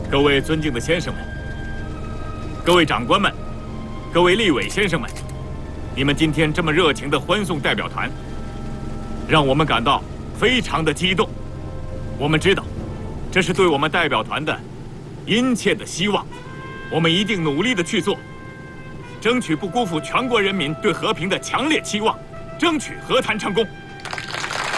各位尊敬的先生们，各位长官们，各位立委先生们，你们今天这么热情地欢送代表团，让我们感到非常的激动。我们知道，这是对我们代表团的殷切的希望，我们一定努力地去做，争取不辜负全国人民对和平的强烈期望，争取和谈成功。